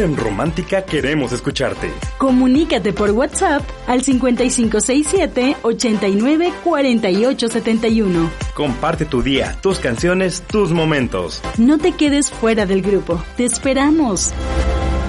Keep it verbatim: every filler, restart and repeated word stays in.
en Romántica queremos escucharte. Comunícate por WhatsApp al cincuenta y cinco sesenta y siete, ochenta y nueve, cuarenta y ocho setenta y uno. Comparte tu día, tus canciones, tus momentos. No te quedes fuera del grupo. Te esperamos.